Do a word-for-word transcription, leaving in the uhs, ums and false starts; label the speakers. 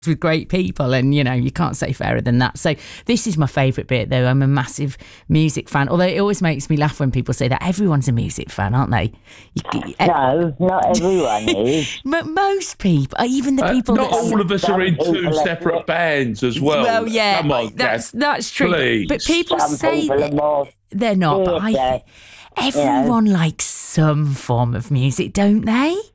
Speaker 1: with great people, and you know, you can't say fairer than that. So this is my favourite bit, though. I'm a massive music fan, although it always makes me laugh when people say that. Everyone's a music fan, aren't they? You,
Speaker 2: no, not everyone is.
Speaker 1: But most people, even the people
Speaker 3: uh, not
Speaker 1: that
Speaker 3: all of us are in two separate bands as well.
Speaker 1: Well, yeah,
Speaker 3: Come on,
Speaker 1: that's
Speaker 3: Gav,
Speaker 1: that's true.
Speaker 3: please.
Speaker 1: But people
Speaker 2: Some
Speaker 1: say
Speaker 2: people
Speaker 1: that
Speaker 2: are more
Speaker 1: they're not. But I,
Speaker 2: theatre,
Speaker 1: everyone
Speaker 2: you know.
Speaker 1: likes some form of music, don't they?